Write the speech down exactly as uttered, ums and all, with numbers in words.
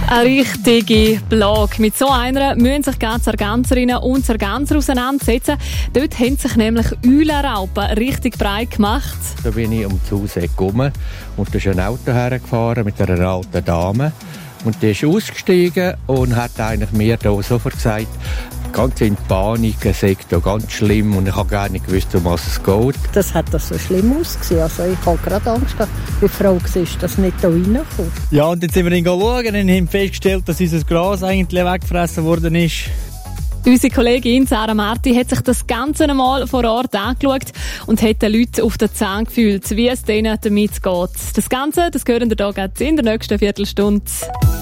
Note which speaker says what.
Speaker 1: Eine richtige Plage. Mit so einer müssen sich die Sarganzerinnen und Sarganser auseinandersetzen. Dort haben sich nämlich Eulenraupen richtig breit gemacht.
Speaker 2: Da bin ich um das Haus herum und da ist ein Auto hergefahren mit einer alten Dame. Und die ist ausgestiegen und hat eigentlich mir da sofort gesagt, ganz in Panik, es sei da ganz schlimm und ich habe gar nicht gewusst, um was es geht.
Speaker 3: Das hat das so schlimm ausgesehen. Also ich habe gerade Angst gehabt, wie die Frau war, dass nicht da reinkommt.
Speaker 4: Ja, und jetzt sind wir schauen und haben festgestellt, dass unser Gras eigentlich weggefressen worden ist.
Speaker 1: Unsere Kollegin Sarah Marti hat sich das Ganze einmal vor Ort angeschaut und hat den Leuten auf den Zahn gefühlt, wie es denen damit geht. Das Ganze, das hören wir hier in der nächsten Viertelstunde.